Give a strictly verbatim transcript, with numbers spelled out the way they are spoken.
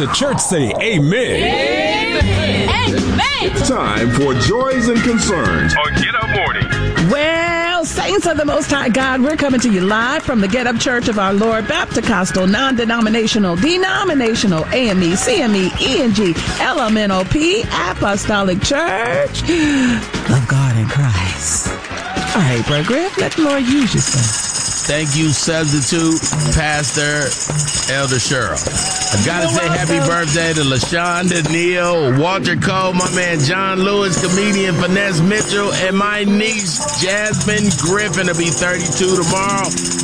the church say amen. Amen. Amen. It's time for Joys and Concerns on Get Up Morning. Well, saints of the Most High God, we're coming to you live from the Get Up Church of Our Lord Baptist-Costal, non-denominational, denominational, A M E, C M E, E N G, L M N O P, Apostolic Church of God in Christ. All right, Brother Griff, let the Lord use you, sir. Thank you, Substitute Pastor Elder Cheryl. I gotta say happy birthday to LaShonda, Neal, Walter Cole, my man John Lewis, comedian Finesse Mitchell, and my niece Jasmine Griffin will be thirty-two tomorrow.